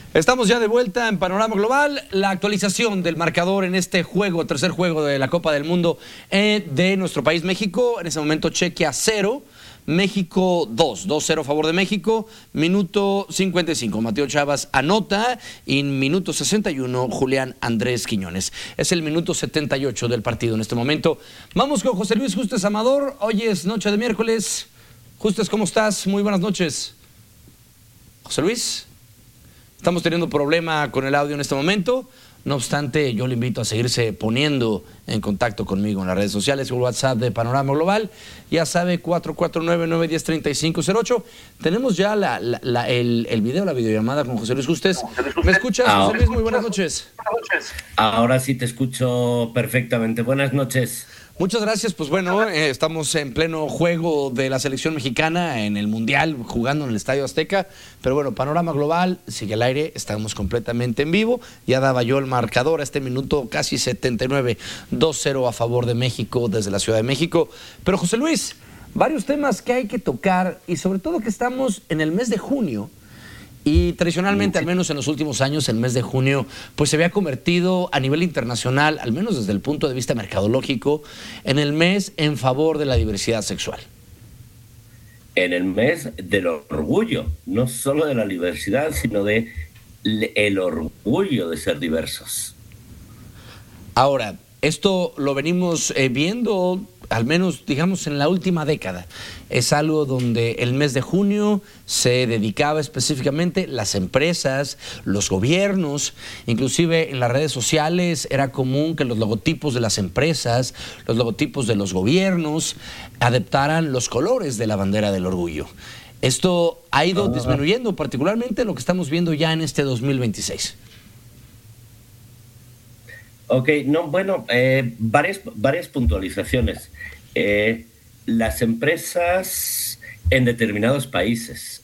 Estamos ya de vuelta en Panorama Global. La actualización del marcador en este juego, tercer juego de la Copa del Mundo de nuestro país, México. En ese momento, Chequia 0, México 2. 2-0 a favor de México. Minuto 55. Mateo Chavas anota. Y en minuto 61, Julián Andrés Quiñones. Es el minuto 78 del partido en este momento. Vamos con José Luis Justes Amador. Hoy es noche de miércoles. Justes, ¿cómo estás? Muy buenas noches. José Luis. Estamos teniendo problema con el audio en este momento. No obstante, yo le invito a seguirse poniendo en contacto conmigo en las redes sociales, el WhatsApp de Panorama Global. Ya sabe, 449-910-3508. Tenemos ya el video, la videollamada con José Luis Justes. ¿Me escuchas, José Luis? Muy buenas noches. Ahora sí te escucho perfectamente. Buenas noches. Muchas gracias. Pues bueno, estamos en pleno juego de la selección mexicana en el Mundial, jugando en el Estadio Azteca. Pero bueno, Panorama Global sigue al aire, estamos completamente en vivo. Ya daba yo el marcador a este minuto casi 79, 2-0 a favor de México desde la Ciudad de México. Pero José Luis, varios temas que hay que tocar y sobre todo que estamos en el mes de junio. Y tradicionalmente, al menos en los últimos años, el mes de junio, pues se había convertido a nivel internacional, al menos desde el punto de vista mercadológico, en el mes en favor de la diversidad sexual. En el mes del orgullo, no solo de la diversidad, sino de el orgullo de ser diversos. Ahora, esto lo venimos viendo, al menos, digamos, en la última década. Es algo donde el mes de junio se dedicaba específicamente las empresas, los gobiernos, inclusive en las redes sociales era común que los logotipos de las empresas, los logotipos de los gobiernos adoptaran los colores de la bandera del orgullo. Esto ha ido disminuyendo, particularmente lo que estamos viendo ya en este 2026. Ok, varias puntualizaciones. Las empresas en determinados países,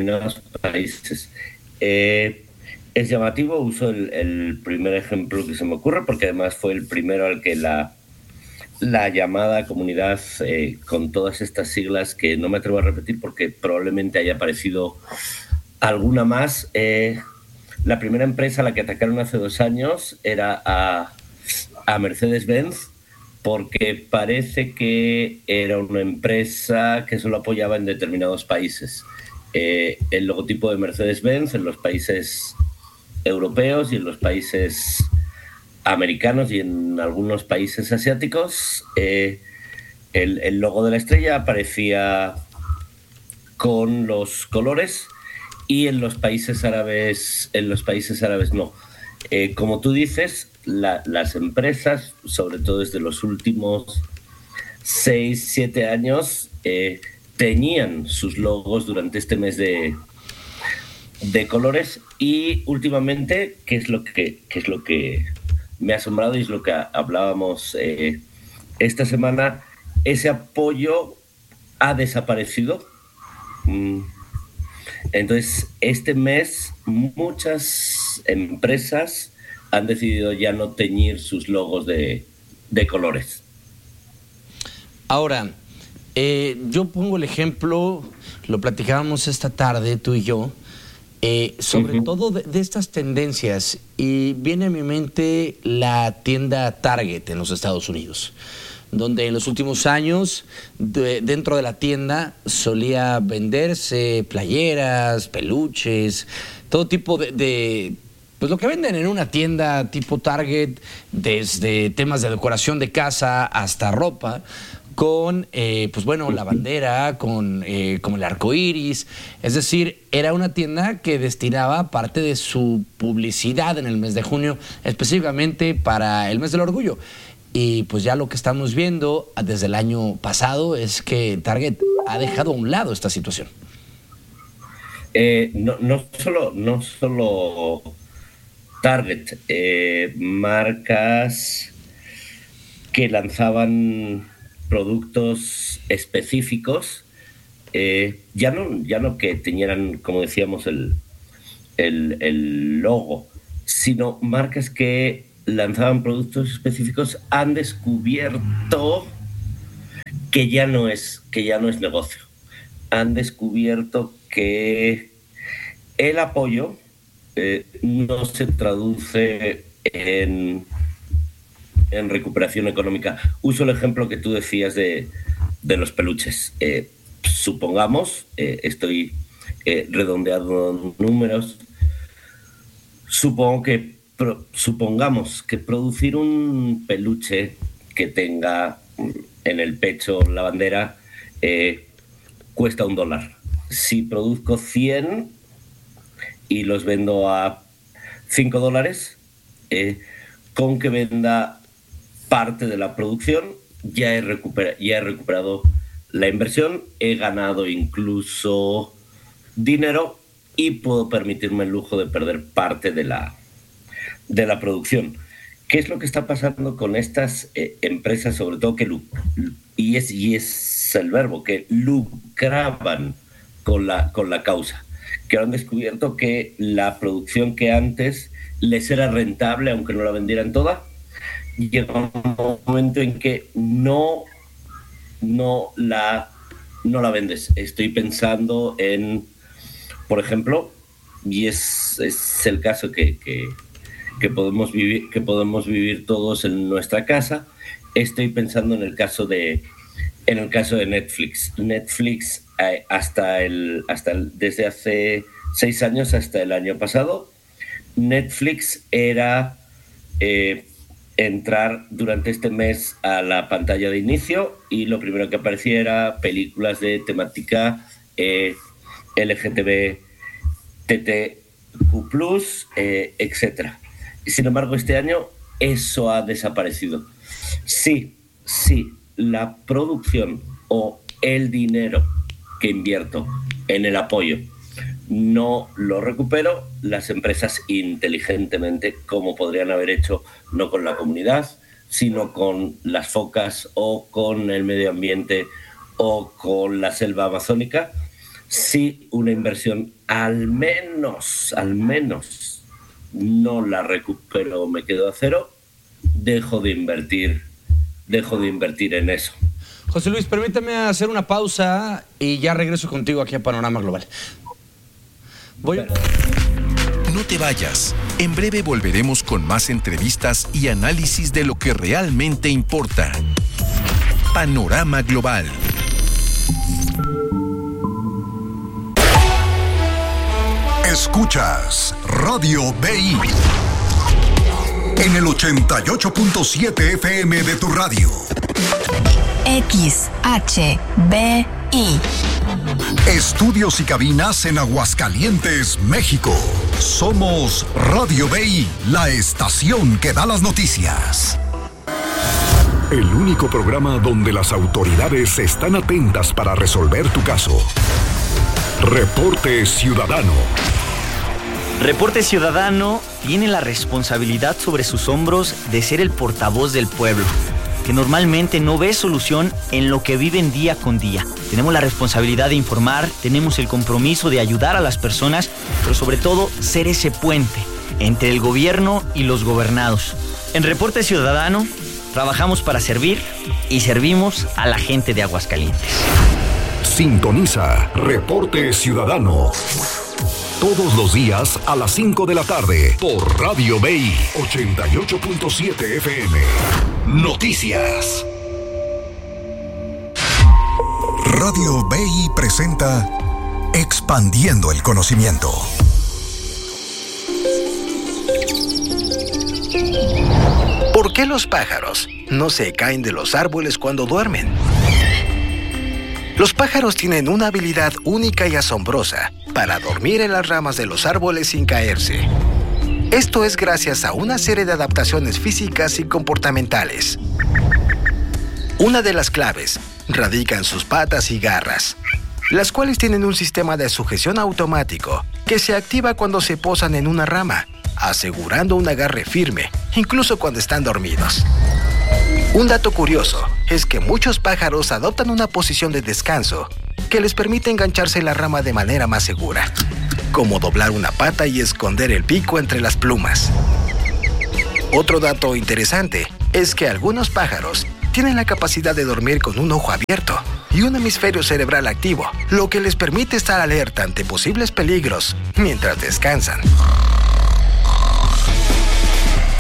es llamativo, uso el primer ejemplo que se me ocurre, porque además fue el primero al que la llamada comunidad, con todas estas siglas que no me atrevo a repetir porque probablemente haya aparecido alguna más. La primera empresa a la que atacaron hace 2 años era a Mercedes-Benz, porque parece que era una empresa que solo apoyaba en determinados países. El logotipo de Mercedes-Benz en los países europeos y en los países americanos y en algunos países asiáticos, el logo de la estrella aparecía con los colores, y en los países árabes no. Como tú dices, las empresas, sobre todo desde los últimos 6-7 años, teñían sus logos durante este mes de colores, y últimamente, ¿qué es lo que me ha asombrado y es lo que hablábamos esta semana? Ese apoyo ha desaparecido. Entonces, este mes muchas empresas han decidido ya no teñir sus logos de colores. Ahora, yo pongo el ejemplo, lo platicábamos esta tarde tú y yo, sobre todo de estas tendencias, y viene a mi mente la tienda Target en los Estados Unidos, donde en los últimos años dentro de la tienda solía venderse playeras, peluches, todo tipo de pues lo que venden en una tienda tipo Target, desde temas de decoración de casa hasta ropa, con pues bueno, la bandera, con como el arco iris. Es decir, era una tienda que destinaba parte de su publicidad en el mes de junio específicamente para el mes del orgullo. Y pues ya lo que estamos viendo desde el año pasado es que Target ha dejado a un lado esta situación. No solo Target, marcas que lanzaban productos específicos, ya no que teñieran, como decíamos, el logo, sino marcas que lanzaban productos específicos, han descubierto que ya no es negocio. Han descubierto que el apoyo no se traduce en recuperación económica. Uso el ejemplo que tú decías de los peluches. Supongamos, estoy redondeando números, supongamos que producir un peluche que tenga en el pecho la bandera cuesta $1. Si produzco 100 y los vendo a $5, con que venda parte de la producción ya he recuperado la inversión, he ganado incluso dinero y puedo permitirme el lujo de perder parte de la producción. ¿Qué es lo que está pasando con estas empresas, sobre todo y es el verbo, que lucraban con la causa? Que han descubierto que la producción que antes les era rentable, aunque no la vendieran toda, llega un momento en que no la vendes. Estoy pensando en, por ejemplo, y es el caso que podemos vivir todos en nuestra casa. Estoy pensando en el caso de Netflix. Netflix desde hace 6 años hasta el año pasado, Netflix era entrar durante este mes a la pantalla de inicio y lo primero que aparecía era películas de temática LGTB, TTQ+, etc. Sin embargo, este año eso ha desaparecido. Sí, la producción o el dinero que invierto en el apoyo no lo recupero, las empresas inteligentemente, como podrían haber hecho, no con la comunidad, sino con las focas o con el medio ambiente o con la selva amazónica, si una inversión al menos no la recupero o me quedo a cero, dejo de invertir en eso. José Luis, permítame hacer una pausa y ya regreso contigo aquí a Panorama Global. No te vayas. En breve volveremos con más entrevistas y análisis de lo que realmente importa. Panorama Global. Escuchas Radio BI en el 88.7 FM de tu radio. XHBI. Estudios y cabinas en Aguascalientes, México. Somos Radio BI, la estación que da las noticias. El único programa donde las autoridades están atentas para resolver tu caso. Reporte Ciudadano. Reporte Ciudadano tiene la responsabilidad sobre sus hombros de ser el portavoz del pueblo, que normalmente no ve solución en lo que viven día con día. Tenemos la responsabilidad de informar, tenemos el compromiso de ayudar a las personas, pero sobre todo ser ese puente entre el gobierno y los gobernados. En Reporte Ciudadano trabajamos para servir y servimos a la gente de Aguascalientes. Sintoniza Reporte Ciudadano todos los días a las 5 de la tarde por Radio BI 88.7 FM. Noticias. Radio BI presenta Expandiendo el Conocimiento. ¿Por qué los pájaros no se caen de los árboles cuando duermen? Los pájaros tienen una habilidad única y asombrosa para dormir en las ramas de los árboles sin caerse. Esto es gracias a una serie de adaptaciones físicas y comportamentales. Una de las claves radica en sus patas y garras, las cuales tienen un sistema de sujeción automático que se activa cuando se posan en una rama, asegurando un agarre firme, incluso cuando están dormidos. Un dato curioso es que muchos pájaros adoptan una posición de descanso que les permite engancharse en la rama de manera más segura, como doblar una pata y esconder el pico entre las plumas. Otro dato interesante es que algunos pájaros tienen la capacidad de dormir con un ojo abierto y un hemisferio cerebral activo, lo que les permite estar alerta ante posibles peligros mientras descansan.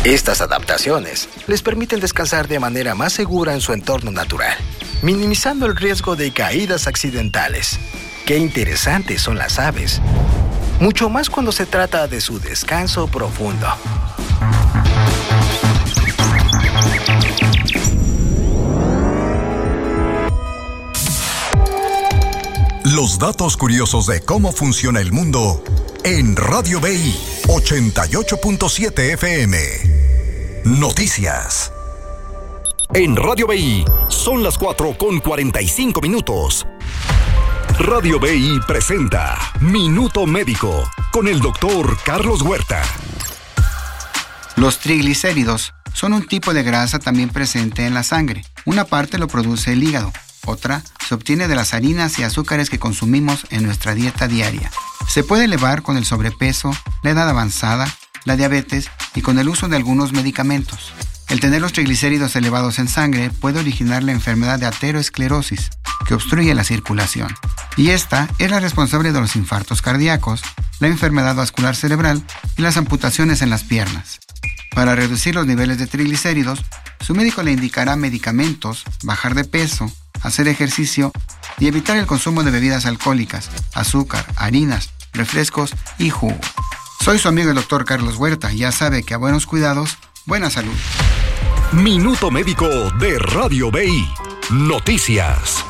Estas adaptaciones les permiten descansar de manera más segura en su entorno natural, minimizando el riesgo de caídas accidentales. Qué interesantes son las aves, mucho más cuando se trata de su descanso profundo. Los datos curiosos de cómo funciona el mundo en Radio BI 88.7 FM. Noticias. En Radio BI son las 4:45. Radio BI presenta Minuto Médico con el doctor Carlos Huerta. Los triglicéridos son un tipo de grasa también presente en la sangre. Una parte lo produce el hígado, otra se obtiene de las harinas y azúcares que consumimos en nuestra dieta diaria. Se puede elevar con el sobrepeso, la edad avanzada, la diabetes y con el uso de algunos medicamentos. El tener los triglicéridos elevados en sangre puede originar la enfermedad de aterosclerosis, que obstruye la circulación. Y esta es la responsable de los infartos cardíacos, la enfermedad vascular cerebral y las amputaciones en las piernas. Para reducir los niveles de triglicéridos, su médico le indicará medicamentos, bajar de peso, hacer ejercicio y evitar el consumo de bebidas alcohólicas, azúcar, harinas, refrescos y jugo. Soy su amigo el doctor Carlos Huerta. Ya sabe que a buenos cuidados, buena salud. Minuto Médico de Radio BI. Noticias.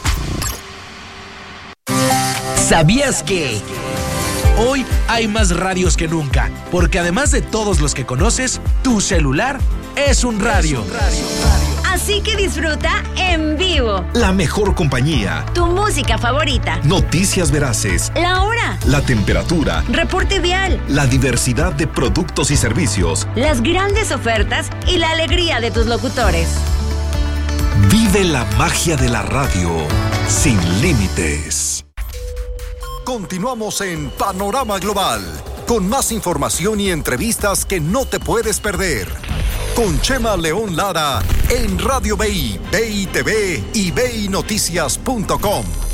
¿Sabías que? Hoy hay más radios que nunca, porque además de todos los que conoces, tu celular es un radio. Así que disfruta en vivo. La mejor compañía. Tu música favorita. Noticias veraces. La hora. La temperatura. Reporte vial. La diversidad de productos y servicios. Las grandes ofertas y la alegría de tus locutores. Vive la magia de la radio sin límites. Continuamos en Panorama Global, con más información y entrevistas que no te puedes perder. Con Chema León Lara en Radio BI, BI TV y BINoticias.com.